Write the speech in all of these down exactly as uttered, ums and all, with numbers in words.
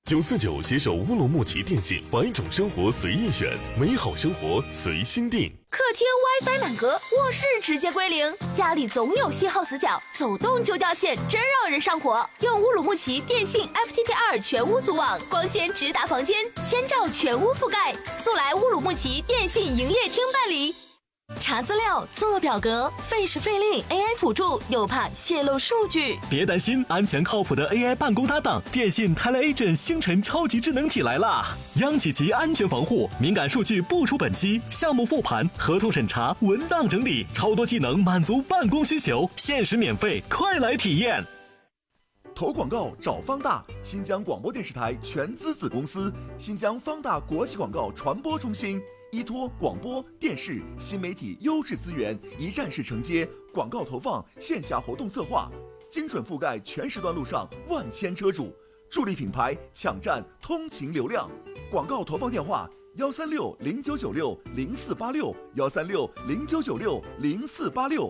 九四九携手乌鲁木齐电信，百种生活随意选，美好生活随心定。 客厅 WiFi 满格，卧室直接归零，家里总有信号死角，走动就掉线，真让人上火。用乌鲁木齐电信 F T T R 全屋组网，光纤直达房间，千兆全屋覆盖。速来乌鲁木齐电信营业厅办理。查资料、做表格，费时费力 ，A I 辅助又怕泄露数据。 别担心，安全靠谱的 A I 办公搭档，电信 TeleAgent 星辰超级智能体来啦！央企级安全防护，敏感数据不出本机，项目复盘、合同审查、文档整理，超多技能满足办公需求，限时免费，快来体验！ 投广告找方大，新疆广播电视台全资子公司，新疆方大国际广告传播中心。依托广播电视新媒体优质资源，一站式承接广告投放、线下活动策划，精准覆盖全时段路上万千车主，助力品牌抢占通勤流量。广告投放电话：幺三六零九九六零四八六，幺三六零九九六零四八六。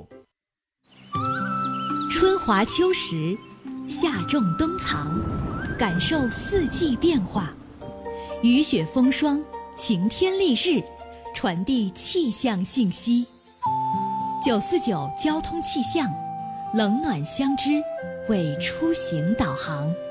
春华秋实，夏种冬藏，感受四季变化，雨雪风霜，晴天丽日，传递气象信息。九四九交通气象，冷暖相知，为出行导航。